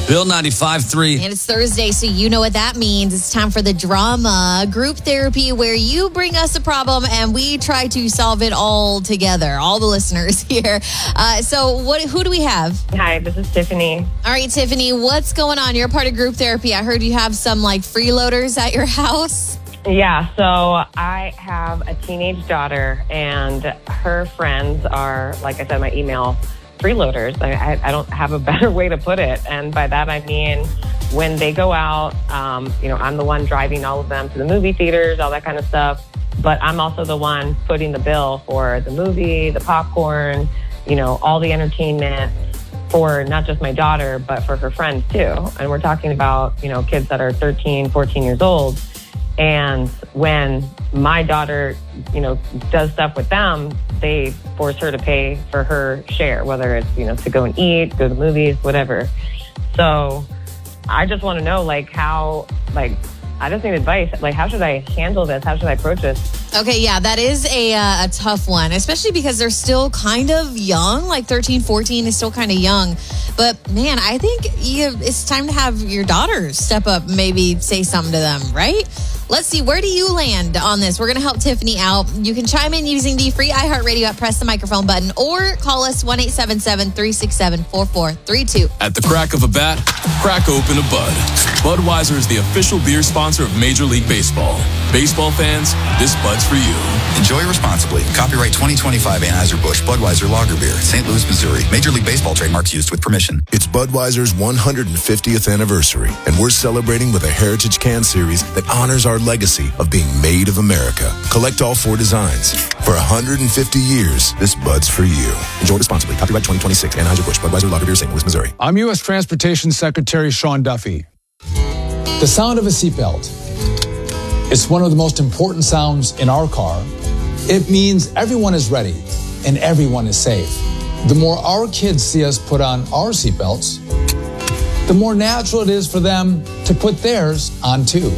Bill 95.3. And it's Thursday, so you know what that means. It's time for the drama group therapy, where you bring us a problem and we try to solve it all together. All the listeners here. Who do we have? Hi, this is Tiffany. All right, Tiffany, what's going on? You're a part of group therapy. I heard you have some freeloaders at your house. Yeah, so I have a teenage daughter, and her friends are, like I said, my email freeloaders. I don't have a better way to put it. And by that, I mean, when they go out, I'm the one driving all of them to the movie theaters, all that kind of stuff. But I'm also the one footing the bill for the movie, the popcorn, all the entertainment for not just my daughter, but for her friends too. And we're talking about, kids that are 13, 14 years old. And when my daughter, does stuff with them, they force her to pay for her share, whether it's, to go and eat, go to the movies, whatever. So I just want to know, I just need advice. How should I handle this? How should I approach this? Okay, yeah, that is a tough one, especially because they're still kind of young. 13, 14 is still kind of young. But, man, I think it's time to have your daughter step up, maybe say something to them, right? Let's see, where do you land on this? We're going to help Tiffany out. You can chime in using the free iHeartRadio app, press the microphone button, or call us 1-877-367-4432. At the crack of a bat, crack open a Bud. Budweiser is the official beer sponsor of Major League Baseball. Baseball fans, this Bud's for you. Enjoy responsibly. Copyright 2025 Anheuser-Busch Budweiser Lager Beer, St. Louis, Missouri. Major League Baseball trademarks used with permission. It's Budweiser's 150th anniversary, and we're celebrating with a Heritage Can Series that honors our legacy of being made of America. Collect all 4 designs. For 150 years, this Bud's for you. Enjoy responsibly. Copyright 2026 Anheuser-Busch Budweiser Lager Beer, St. Louis, Missouri. I'm U.S. Transportation Secretary Sean Duffy. The sound of a seatbelt. It's one of the most important sounds in our car. It means everyone is ready and everyone is safe. The more our kids see us put on our seatbelts, the more natural it is for them to put theirs on too.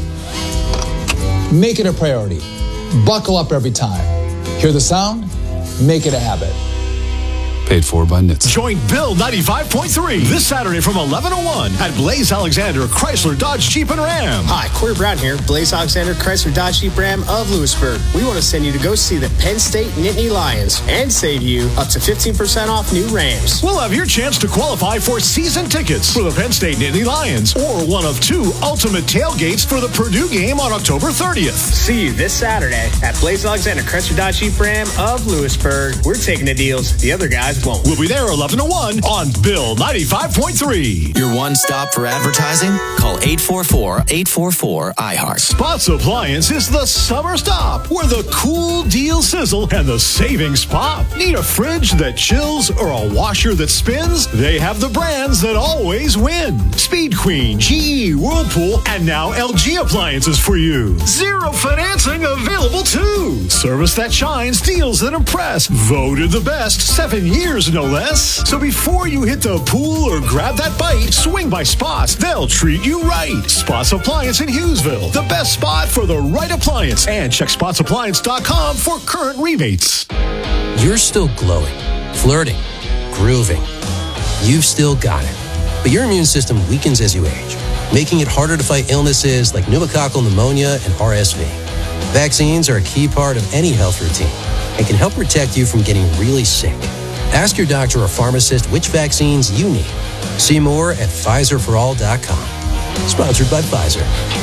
Make it a priority. Buckle up every time. Hear the sound? Make it a habit. Paid for by NHTSA. Join Bill 95.3 this Saturday from 11 to 1 at Blaze Alexander Chrysler Dodge Jeep and Ram. Hi, Corey Brown here, Blaze Alexander Chrysler Dodge Jeep Ram of Lewisburg. We want to send you to go see the Penn State Nittany Lions and save you up to 15% off new Rams. We'll have your chance to qualify for season tickets for the Penn State Nittany Lions or one of 2 ultimate tailgates for the Purdue game on October 30th. See you this Saturday at Blaze Alexander Chrysler Dodge Jeep Ram of Lewisburg. We're taking the deals the other guys won't. We'll be there 11 to 1 on Bill 95.3. Your one stop for advertising? Call 844-844-iHeart. Spots Appliance is the summer stop where the cool deals sizzle and the savings pop. Need a fridge that chills or a washer that spins? They have the brands that always win. Speed Queen, GE, Whirlpool, and now LG Appliances for you. Zero financing available too. Service that shines, deals that impress. Voted the best 7 years, no less. So before you hit the pool or grab that bite, swing by Spots. They'll treat you right. Spots Appliance in Hughesville. The best spot for the right appliance. And check spotsappliance.com for current rebates. You're still glowing, flirting, grooving. You've still got it. But your immune system weakens as you age, making it harder to fight illnesses like pneumococcal pneumonia and RSV. Vaccines are a key part of any health routine and can help protect you from getting really sick. Ask your doctor or pharmacist which vaccines you need. See more at PfizerForAll.com. Sponsored by Pfizer.